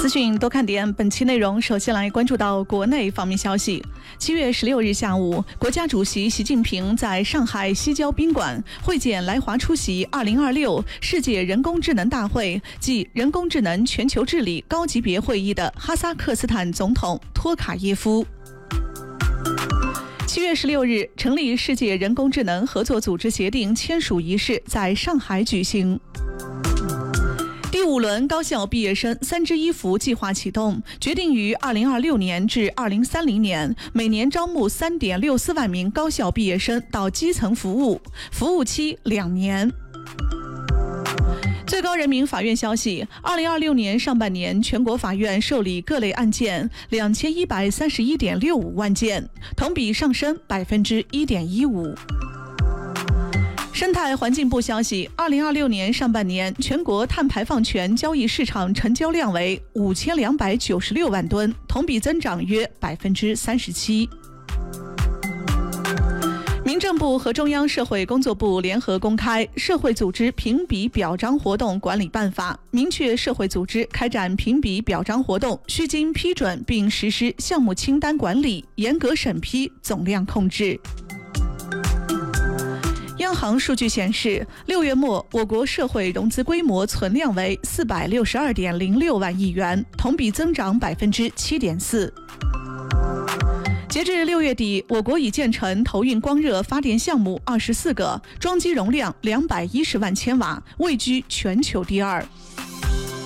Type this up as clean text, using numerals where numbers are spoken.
资讯多看点，本期内容首先来关注到国内方面消息。7月16日下午，国家主席习近平在上海西郊宾馆会见来华出席2026世界人工智能大会暨人工智能全球治理高级别会议的哈萨克斯坦总统托卡耶夫。7月16日，成立世界人工智能合作组织协定签署仪式在上海举行。第5轮高校毕业生3支1扶计划启动，决定于2026年至2030年每年招募3.64万名高校毕业生到基层服务，服务期2年。最高人民法院消息，2026年上半年全国法院受理各类案件2131.65万件，同比上升1.15%。生态环境部消息，2026年上半年全国碳排放权交易市场成交量为5296万吨，同比增长约37%。民政部和中央社会工作部联合公开《社会组织评比表彰活动管理办法》，明确社会组织开展评比表彰活动需经批准并实施项目清单管理，严格审批，总量控制。央行数据显示，6月末我国社会融资规模存量为462.06万亿元，同比增长7.4%。截至6月底，我国已建成投运光热发电项目24个，装机容量210万千瓦，位居全球第2。